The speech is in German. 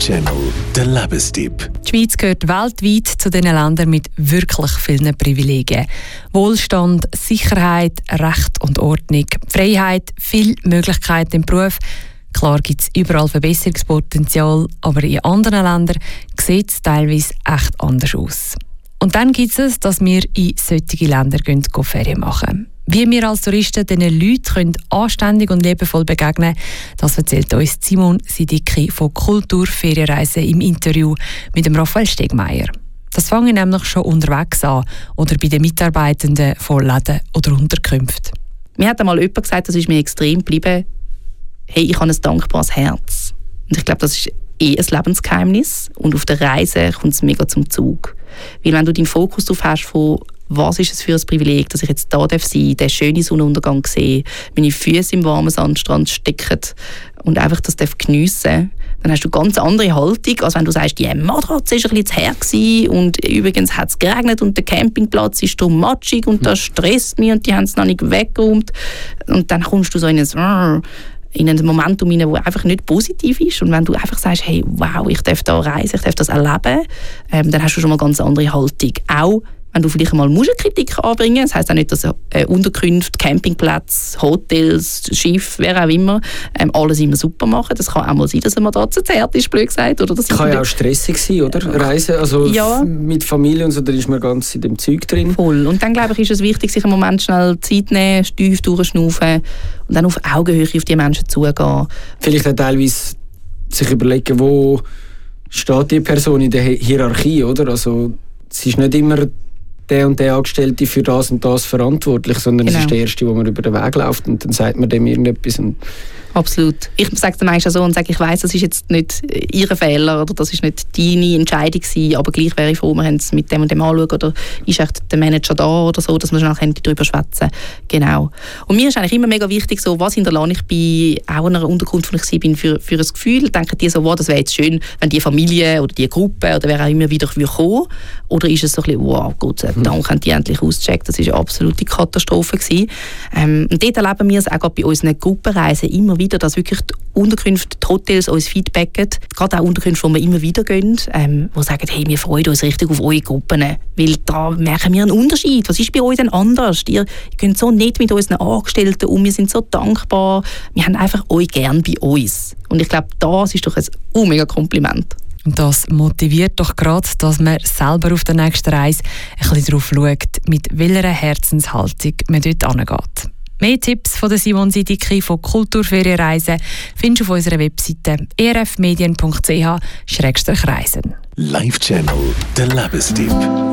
Channel, der Lebenstipp. Die Schweiz gehört weltweit zu den Ländern mit wirklich vielen Privilegien. Wohlstand, Sicherheit, Recht und Ordnung, Freiheit, viele Möglichkeiten im Beruf. Klar gibt es überall Verbesserungspotenzial, aber in anderen Ländern sieht es teilweise echt anders aus. Und dann gibt es, dass wir in solche Länder Ferien machen. Wie wir als Touristen diesen Leuten anständig und liebevoll begegnen können, das erzählt uns Simon Sidicki von Kulturferienreisen im Interview mit dem Raphael Stegmeier. Das fange ich nämlich schon unterwegs an oder bei den Mitarbeitenden von Läden oder Unterkünften. Mir hat einmal jemand gesagt, das ist mir extrem geblieben, hey, ich habe ein dankbares Herz. Und ich glaube, das ist ein Lebensgeheimnis. Und auf der Reise kommt es mega zum Zug. Weil wenn du deinen Fokus darauf hast, von was ist es für ein Privileg, dass ich jetzt da sein darf, den schönen Sonnenuntergang sehe, meine Füße im warmen Sandstrand stecken und einfach das geniessen, dann hast du eine ganz andere Haltung, als wenn du sagst, die Matratze war ein bisschen zu her gewesen und übrigens hat es geregnet und der Campingplatz ist darum matschig und das stresst mich und die haben es noch nicht weggeräumt. Und dann kommst du so in einen Momentum hinein, der einfach nicht positiv ist. Und wenn du einfach sagst, hey, wow, ich darf da reisen, ich darf das erleben, dann hast du schon mal eine ganz andere Haltung. Auch wenn du vielleicht mal eine Kritik anbringen musst. Das heisst auch nicht, dass Unterkünfte, Campingplätze, Hotels, Schiffe, wer auch immer, alles immer super machen. Das kann auch mal sein, dass eine Matratze zu hart ist, blöd gesagt. Oder das kann ja auch stressig sein, oder? Reisen, also ja. Mit Familie und so, da ist man ganz in dem Zeug drin. Voll. Und dann, glaube ich, ist es wichtig, sich einen Moment schnell Zeit nehmen, tief durchschnaufen und dann auf Augenhöhe auf die Menschen zugehen. Vielleicht auch teilweise sich überlegen, wo steht die Person in der Hierarchie, oder? Also, es ist nicht immer der und der Angestellte für das und das verantwortlich, sondern es ist der Erste, wo man über den Weg läuft und dann sagt man dem irgendetwas. Absolut. Ich sage es meistens so und sage, ich weiss, das ist jetzt nicht Ihr Fehler oder das ist nicht deine Entscheidung gewesen, aber gleich wäre ich froh, wir haben es mit dem und dem anschauen oder ist echt der Manager da oder so, dass wir schnell darüber schwätzen. Genau. Und mir ist eigentlich immer mega wichtig, so, was hinterlasse ich bei auch einer Unterkunft, wo ich bin, für ein Gefühl. Denken die so, wow, das wäre jetzt schön, wenn die Familie oder die Gruppe oder wer auch immer wieder kommen. Oder ist es so ein bisschen, wow, Gott sei Dank haben die endlich ausgecheckt. Das war eine absolute Katastrophe gewesen. Und dort erleben wir es auch bei unseren Gruppenreisen immer wieder, dass wirklich die Unterkünfte, die Hotels uns feedbacken. Gerade auch Unterkünfte, wo wir immer wieder gehen, die sagen, hey, wir freuen uns richtig auf eure Gruppen. Weil da merken wir einen Unterschied. Was ist bei euch denn anders? Ihr geht so nett mit unseren Angestellten um, wir sind so dankbar. Wir haben einfach euch gern bei uns. Und ich glaube, das ist doch ein mega Kompliment. Und das motiviert doch gerade, dass man selber auf der nächsten Reise ein bisschen darauf schaut, mit welcher Herzenshaltung man dort hingeht. Mehr Tipps von der Simon Sidicki von Kulturferienreisen findest du auf unserer Webseite erfmedien.ch/reisen. Live Channel, der Lebenstipp.